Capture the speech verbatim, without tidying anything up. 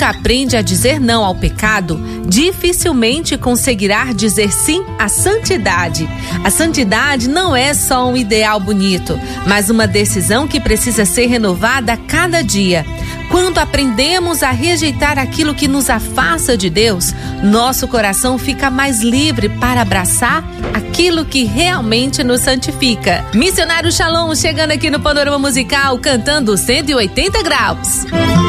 aprende a dizer não ao pecado, dificilmente conseguirá dizer sim à santidade. A santidade não é só um ideal bonito, mas uma decisão que precisa ser renovada a cada dia. Quando aprendemos a rejeitar aquilo que nos afasta de Deus, nosso coração fica mais livre para abraçar aquilo que realmente nos santifica. Missionário Shalom chegando aqui no Panorama Musical, cantando cento e oitenta graus.